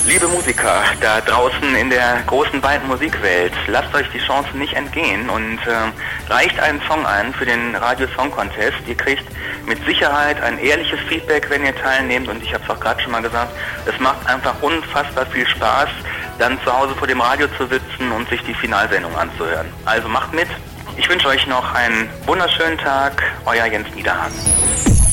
Liebe Musiker da draußen in der großen, weiten Musikwelt, lasst euch die Chance nicht entgehen und reicht einen Song ein für den Radio Song Contest. Ihr kriegt mit Sicherheit ein ehrliches Feedback, wenn ihr teilnehmt, und ich habe es auch gerade schon mal gesagt, es macht einfach unfassbar viel Spaß, dann zu Hause vor dem Radio zu sitzen und sich die Finalsendung anzuhören. Also macht mit. Ich wünsche euch noch einen wunderschönen Tag. Euer Jens Niederhahn.